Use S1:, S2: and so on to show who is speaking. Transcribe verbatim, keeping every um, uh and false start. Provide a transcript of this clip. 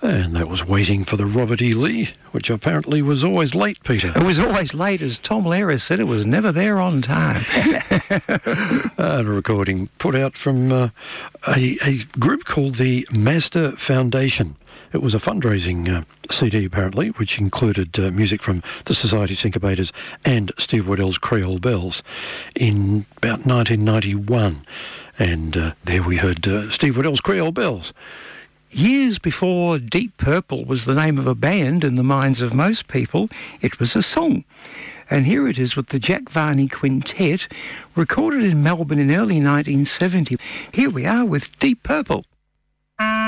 S1: And that was Waiting for the Robert E. Lee, which apparently was always late, Peter.
S2: It was always late, as Tom Lehrer said. It was never there on time.
S1: A recording put out from uh, a, a group called the Mazda Foundation. It was a fundraising uh, C D, apparently, which included uh, music from the Society Syncopators and Steve Waddell's Creole Bells in about nineteen ninety-one. And uh, there we heard uh, Steve Waddell's Creole Bells.
S2: Years before Deep Purple was the name of a band in the minds of most people, it was a song. And here it is with the Jack Varney Quintet, recorded in Melbourne in early nineteen seventy. Here we are with Deep Purple.